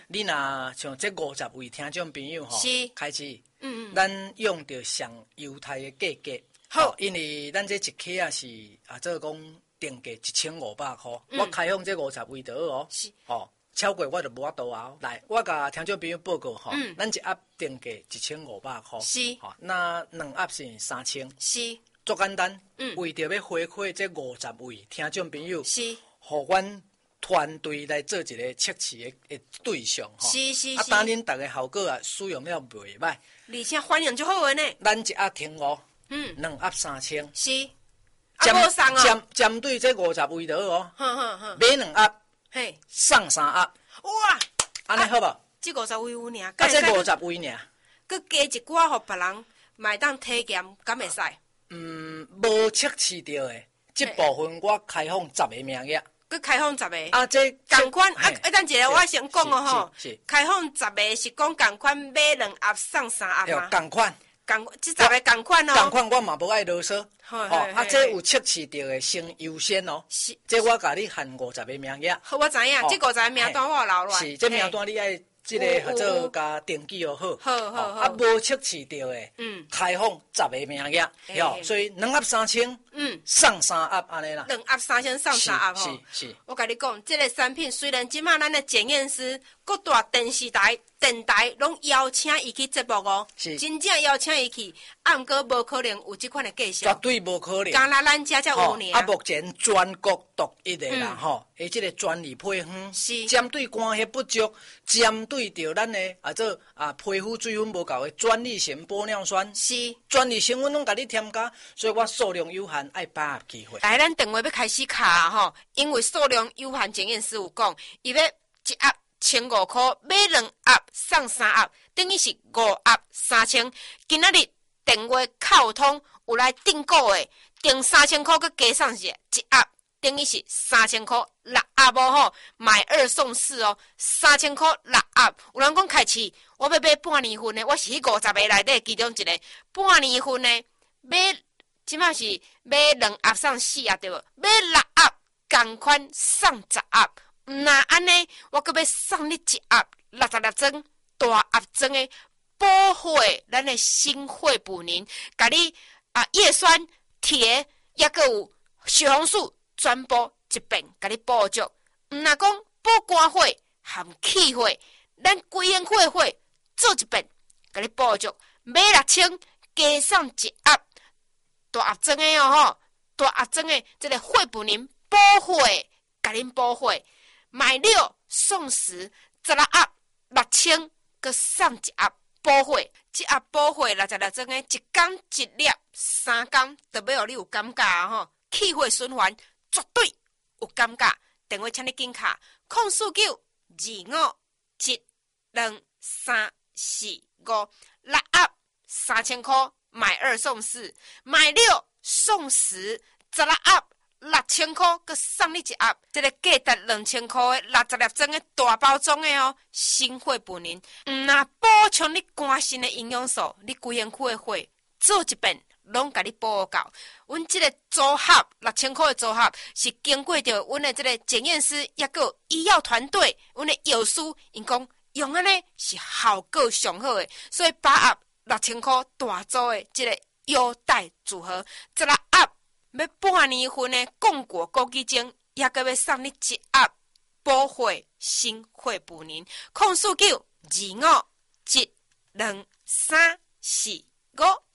你若像这50位听众朋友吼，开始，咱用着上优待的价格，好，因为咱这一期啊是做讲定价1500块，我开放这50位就好哦，哦，超过我就无法度啊。来，我甲听众朋友报告吼，咱一盒定价1500块，是，吼，那2盒是3000，是，足简单，为着要回馈这50位听众朋友，是，互阮团队来做一个测试的对象吼，是，当恁大家效果啊使用了袂歹， 而且反应就好个呢。 咱一盒停哦，2盒3000， 是， 针对这50位就好哦，买2盒，嘿，送3盒，哇，安尼好无？ 这50位有尔， 这50位尔， 佮加一寡互别人买当体验，敢会使？ 无测试到的，这部分我开放10个名额。 佮开放10个， 这同款等一下，我先讲哦吼，开放10个是讲同款买2盒送3盒吗？ 同款， 这10个同款哦。 同款我嘛无爱啰嗦，这有测试到的先优先哦。这我甲你限50个名额。 好，我知影，这50个名单我留落。 是，这名单你爱这个合作甲登记哦好。好，无测试到的，开放10个名额，哟，所以2盒3000，送3盒安尼啦。 2盒3000送3盒吼。是。我甲你讲，这个产品虽然即马咱的检验师各大电视台、电台拢邀请伊去节目哦，是真正邀请伊去，毋过无可能有这款的介绍， 绝对无可能。 敢若咱家才有呢。 目前全国独一的啦吼，这个专利配方是针对肝血不足，针对着咱的皮肤水分无够的专利型玻尿酸，是专利成分拢甲你添加，所以我数量有限，爱把握机会。 来，咱电话要开始卡吼，因为数量有限，检验师有讲，伊要1盒1500块，买2盒送3盒，等于是5盒3000。今仔日电话扣通有来订购的，订3000块，佮加上1盒，等于是3000块6盒哦吼，买2送4哦，3000块6盒。有人讲开始，我要买半年份的，我是迄50个内底其中一个半年份的，买即马是买2盒送4盒对无？买6盒同款送10盒。那安尼，我搁要送你1盒66装大盒装的补血，咱的心肺补宁，甲你叶酸、铁，也搁有血红素，全部一遍甲你补足。那讲补肝血含气血，咱规身血做一遍甲你补足。买6000加上1盒大盒装的哦吼，大盒装的这个血补宁补血，甲恁补血。买6送10，16盒6000，佮送1盒补血，1盒补血66装的，一天一粒，3天就要你有感觉啊吼，气血循环绝对有感觉。电话请你紧卡，04925723456盒3000块，买2送4，买6送10，16盒。6000块，佮送你1盒，这个价值2000块的60粒装的大包装的哦，心血补宁。那补充你肝肾的营养素，你规身躯的血做一遍，拢甲你补够。阮这个组合6000块的组合，是经过着阮的这个检验师，也个医药团队，阮的药师，因讲用安尼是效果上好的，所以把握6000块大组的这个优待组合，16盒。要半年份的共果枸杞精，也搁要送你1盒补血心血补宁。04925722345。